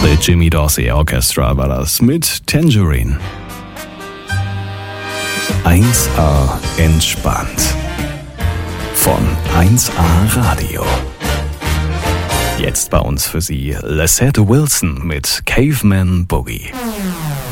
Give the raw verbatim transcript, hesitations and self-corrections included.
The Jimmy Dorsey Orchestra war das mit Tangerine. eins A entspannt. Von eins A Radio. Jetzt bei uns für Sie Lissette Wilson mit Caveman Boogie.